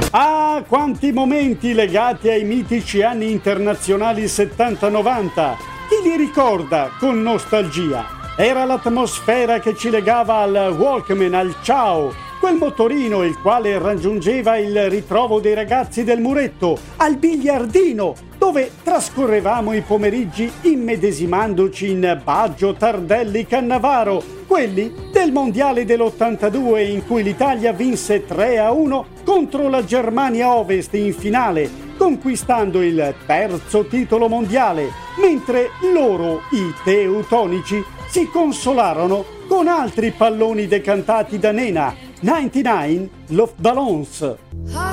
Ah, quanti momenti legati ai mitici anni internazionali 70-90! Chi li ricorda con nostalgia? Era l'atmosfera che ci legava al Walkman, al Ciao, quel motorino il quale raggiungeva il ritrovo dei ragazzi del muretto, al biliardino, dove trascorrevamo i pomeriggi immedesimandoci in Baggio, Tardelli, Cannavaro, quelli del mondiale dell'82 in cui l'Italia vinse 3-1 contro la Germania Ovest in finale, conquistando il terzo titolo mondiale, mentre loro, i teutonici, si consolarono con altri palloni decantati da Nena, 99 Luftballons.